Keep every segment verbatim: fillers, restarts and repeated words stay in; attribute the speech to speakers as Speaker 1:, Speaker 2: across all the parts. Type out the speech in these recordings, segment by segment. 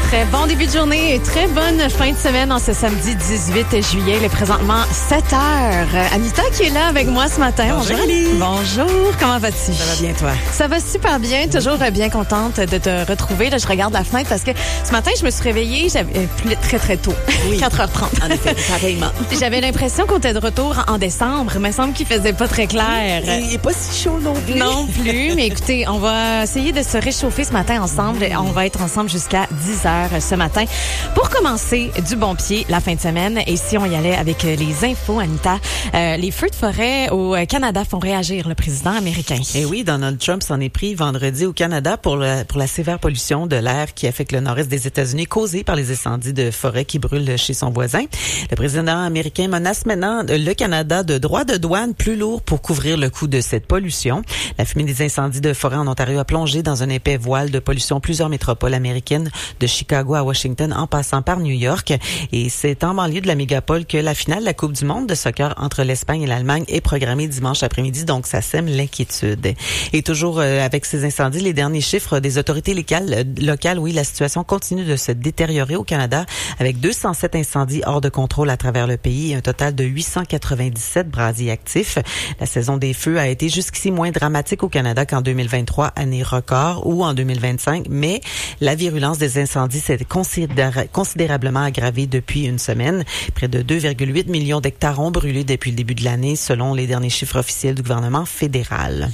Speaker 1: Très bon début de journée et très bonne fin de semaine en ce samedi dix-huit juillet. Il est présentement sept heures. Anita qui est là avec moi ce matin.
Speaker 2: Bonjour.
Speaker 1: Bonjour. Bonjour. Comment vas-tu?
Speaker 2: Ça va bien, toi?
Speaker 1: Ça va super bien. Toujours bien contente de te retrouver. Là, je regarde la fenêtre parce que ce matin, je me suis réveillée j'avais, euh, très, très tôt.
Speaker 2: Oui.
Speaker 1: quatre heures trente.
Speaker 2: En effet, pareillement.
Speaker 1: J'avais l'impression qu'on était de retour en décembre. Il me semble qu'il faisait pas très clair.
Speaker 2: Il n'est pas si chaud non plus.
Speaker 1: Non plus. Mais écoutez, on va essayer de se réchauffer ce matin ensemble. On va être ensemble jusqu'à dix heures ce matin pour commencer du bon pied la fin de semaine. Et si on y allait avec les infos, Anita, euh, les feux de forêt au Canada font réagir le président américain.
Speaker 2: Et oui, Donald Trump s'en est pris vendredi au Canada pour, le, pour la sévère pollution de l'air qui affecte le nord-est des États-Unis causée par les incendies de forêt qui brûlent chez son voisin. Le président américain menace maintenant le Canada de droits de douane plus lourds pour couvrir le coût de cette pollution. La fumée des incendies de forêt en Ontario a plongé dans un épais voile de pollution plusieurs métropoles américaines de Chicago à Washington en passant par New York. Et c'est en banlieue de la mégapole que la finale de la Coupe du monde de soccer entre l'Espagne et l'Allemagne est programmée dimanche après-midi, donc ça sème l'inquiétude. Et toujours euh, avec ces incendies, les derniers chiffres des autorités locales, locales, oui, la situation continue de se détériorer au Canada avec deux cent sept incendies hors de contrôle à travers le pays et un total de huit cent quatre-vingt-dix-sept brasiers actifs. La saison des feux a été jusqu'ici moins dramatique au Canada qu'en deux mille vingt-trois, année record, ou en deux mille vingt-cinq, mais la virulence des incendies s'est considéra- considérablement aggravée depuis une semaine. Près de deux virgule huit millions d'hectares ont brûlé depuis le début de l'année, selon les derniers chiffres officiels du gouvernement fédéral.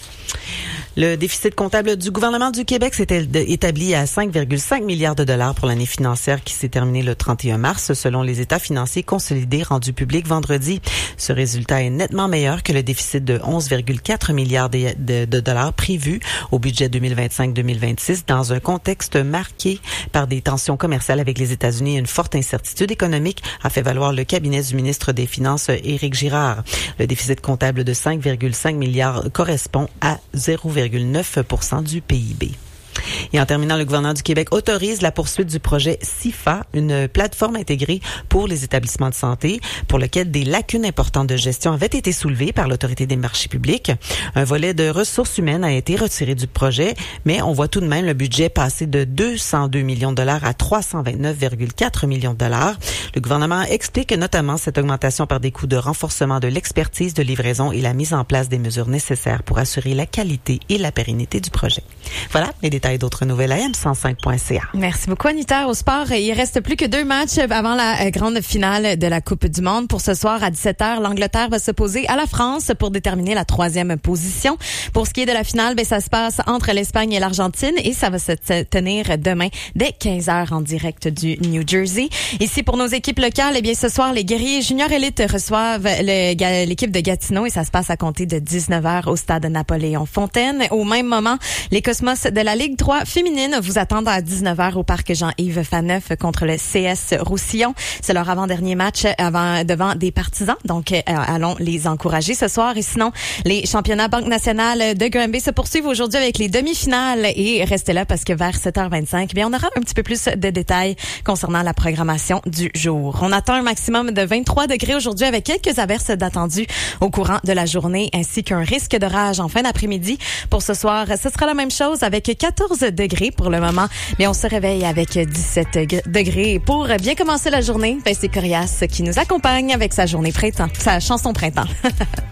Speaker 2: Le déficit comptable du gouvernement du Québec s'est établi à cinq virgule cinq milliards de dollars pour l'année financière qui s'est terminée le trente et un mars, selon les états financiers consolidés rendus publics vendredi. Ce résultat est nettement meilleur que le déficit de onze virgule quatre milliards de, de, de dollars prévu au budget deux mille vingt-cinq deux mille vingt-six dans un contexte marqué par des tensions commerciales avec les États-Unis et une forte incertitude économique, a fait valoir le cabinet du ministre des Finances, Éric Girard. Le déficit comptable de cinq virgule cinq milliards correspond à zéro virgule neuf pour cent du P I B. Et en terminant, le gouvernement du Québec autorise la poursuite du projet C I F A, une plateforme intégrée pour les établissements de santé, pour lequel des lacunes importantes de gestion avaient été soulevées par l'Autorité des marchés publics. Un volet de ressources humaines a été retiré du projet, mais on voit tout de même le budget passer de deux cent deux millions de dollars à trois cent vingt-neuf virgule quatre millions de dollars. Le gouvernement explique notamment cette augmentation par des coûts de renforcement de l'expertise de livraison et la mise en place des mesures nécessaires pour assurer la qualité et la pérennité du projet. Voilà les détails d'autres nouvelles à m cent cinq point c a.
Speaker 1: Merci beaucoup, Anita. Au sport, il reste plus que deux matchs avant la grande finale de la Coupe du monde. Pour ce soir, à dix-sept heures, l'Angleterre va s'opposer à la France pour déterminer la troisième position. Pour ce qui est de la finale, ben, ça se passe entre l'Espagne et l'Argentine et ça va se tenir demain dès quinze heures en direct du New Jersey. Ici, pour nos équipes locales, eh bien, ce soir, les guerriers juniors élites reçoivent le, l'équipe de Gatineau et ça se passe à compter de dix-neuf heures au stade Napoléon-Fontaine. Au même moment, les Cosmos de la Ligue trois féminine vous attendent à dix-neuf heures au parc Jean-Yves Faneuf contre le C S Roussillon. C'est leur avant-dernier match avant, devant des partisans. Donc, euh, allons les encourager ce soir. Et sinon, les championnats Banque nationale de Granby se poursuivent aujourd'hui avec les demi-finales. Et restez là parce que vers sept heures vingt-cinq, bien, on aura un petit peu plus de détails concernant la programmation du jour. On attend un maximum de vingt-trois degrés aujourd'hui avec quelques averses d'attendu au courant de la journée ainsi qu'un risque d'orage en fin d'après-midi. Pour ce soir, ce sera la même chose avec quatorze degrés pour le moment, mais on se réveille avec dix-sept degrés. Pour bien commencer la journée, ben c'est Corias qui nous accompagne avec sa journée printemps, sa chanson printemps.